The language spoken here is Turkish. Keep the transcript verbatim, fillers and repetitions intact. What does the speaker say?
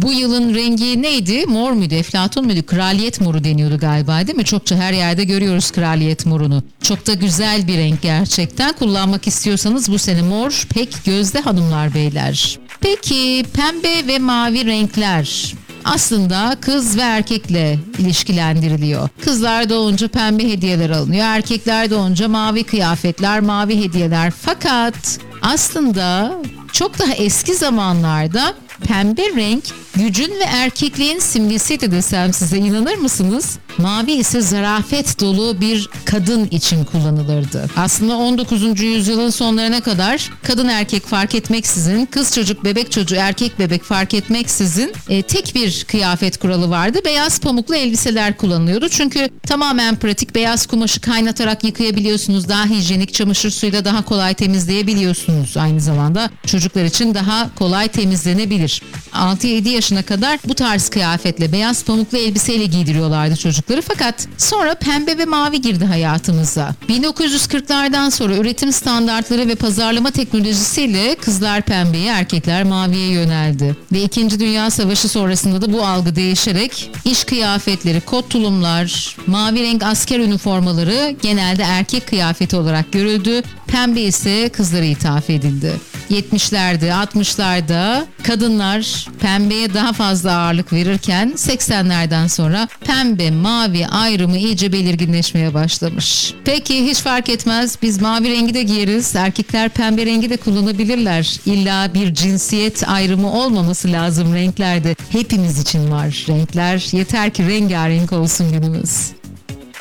Bu yılın rengi neydi? Mor muydu? Eflatun muydu? Kraliyet moru deniyordu galiba, değil mi? Çokça her yerde görüyoruz kraliyet morunu. Çok da güzel bir renk gerçekten. Kullanmak istiyorsanız bu sene mor pek gözde hanımlar beyler. Peki pembe ve mavi renkler aslında kız ve erkekle ilişkilendiriliyor. Kızlar doğunca pembe hediyeler alınıyor. Erkekler doğunca mavi kıyafetler, mavi hediyeler. Fakat aslında çok daha eski zamanlarda pembe renk gücün ve erkekliğin simgesiydi desem size, inanır mısınız? Mavi ise zarafet dolu bir kadın için kullanılırdı. Aslında on dokuzuncu yüzyılın sonlarına kadar kadın erkek fark etmeksizin, kız çocuk, bebek çocuğu, erkek bebek fark etmeksizin e, tek bir kıyafet kuralı vardı. Beyaz pamuklu elbiseler kullanılıyordu. Çünkü tamamen pratik, beyaz kumaşı kaynatarak yıkayabiliyorsunuz. Daha hijyenik, çamaşır suyuyla daha kolay temizleyebiliyorsunuz. Aynı zamanda çocuklar için daha kolay temizlenebilir. altı yedi yaşına kadar bu tarz kıyafetle, beyaz pamuklu elbiseyle giydiriyorlardı çocukları. Fakat sonra pembe ve mavi girdi hayatımıza. bin dokuz yüz kırklardan sonra üretim standartları ve pazarlama teknolojisiyle kızlar pembeye, erkekler maviye yöneldi. Ve İkinci Dünya Savaşı sonrasında da bu algı değişerek iş kıyafetleri, kot tulumlar, mavi renk asker üniformaları genelde erkek kıyafeti olarak görüldü. Pembe ise kızlara ithaf edildi. yetmişlerde, altmışlarda kadınlar pembeye daha fazla ağırlık verirken seksenlerden sonra pembe mavi ayrımı iyice belirginleşmeye başlamış. Peki hiç fark etmez, biz mavi rengi de giyeriz, erkekler pembe rengi de kullanabilirler. İlla bir cinsiyet ayrımı olmaması lazım renklerde. Hepimiz için var renkler, yeter ki rengarenk olsun günümüz.